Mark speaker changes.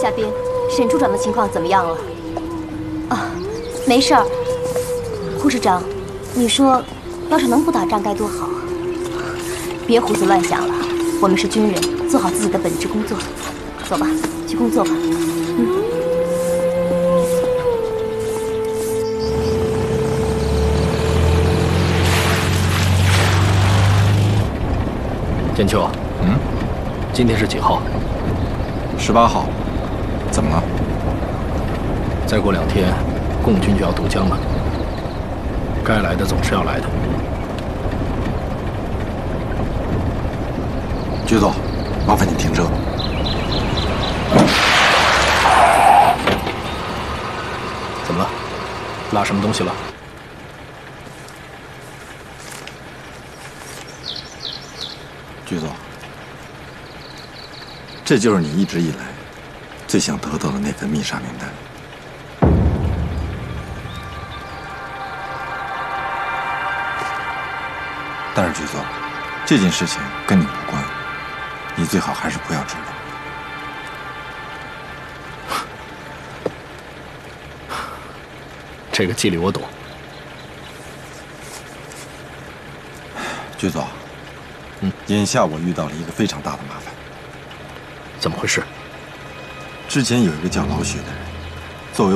Speaker 1: 夏冰，沈处长的情况怎么样了？啊，没事儿。护士长，你说，要是能不打仗该多好啊！别胡思乱想了，我们是军人，做好自己的本职工作。走吧，去工作吧。
Speaker 2: 建秋，今天是几号
Speaker 3: ？18号。怎么了？
Speaker 2: 再过2天，共军就要渡江了。该来的总是要来的。
Speaker 3: 局座，麻烦你停车。
Speaker 2: 怎么了？拉什么东西了？
Speaker 3: 局座，这就是你一直以来最想得到的那份密杀名单。但是局座，这件事情跟你无关，你最好还是不要知道。
Speaker 2: 这个机理我懂。
Speaker 3: 局座，眼下我遇到了一个非常大的麻烦。
Speaker 2: 怎么回事？
Speaker 3: 之前有一个叫老许的人，